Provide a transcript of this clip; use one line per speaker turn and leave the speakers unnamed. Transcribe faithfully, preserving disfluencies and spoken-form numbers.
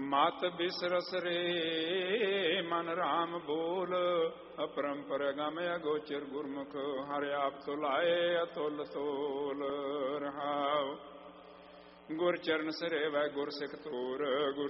ਮਤ ਬਿਸਰਸ ਰੇ ਮਨ ਰਾਮ ਬੋਲ, ਅਪਰੰਪਰ ਗਮ ਅਗੋਚਰ ਗੁਰਮੁਖ, ਹਰਿ ਆਪ ਤੁਲਾਏ ਅਤੁਲ ਤੋਲ ਰਹਾਉ। ਗੁਰ ਚਰਨ ਸਿਰੇਵੈ ਗੁਰ ਸਿਖ ਤੋਰ, ਗੁਰ